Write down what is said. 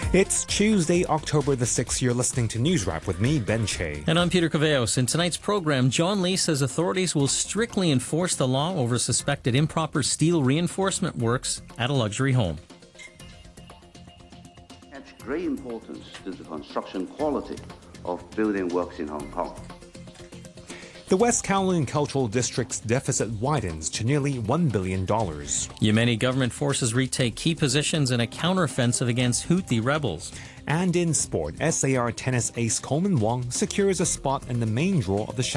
It's Tuesday, October the 6th. You're listening to News Wrap with me, Ben Che. And I'm Peter Caveos. In tonight's program, John Lee says authorities will strictly enforce the law over suspected improper steel reinforcement works at a luxury home. Attach great importance to the construction quality of building works in Hong Kong. The West Kowloon Cultural District's deficit widens to nearly $1 billion. Yemeni government forces retake key positions in a counteroffensive against Houthi rebels. And in sport, SAR tennis ace Coleman Wong secures a spot in the main draw of the